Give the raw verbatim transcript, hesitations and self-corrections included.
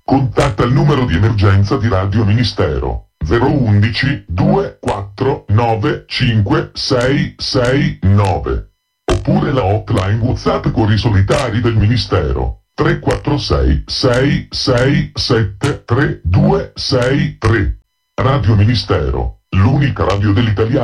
contatta il numero di emergenza di Radio Ministero zero undici due quattro nove cinque sei sei nove oppure la hotline WhatsApp Cuori Solitari del Ministero tre quattro sei sei sei sette tre due sei tre. Radio Ministero, l'unica radio dell'italiano.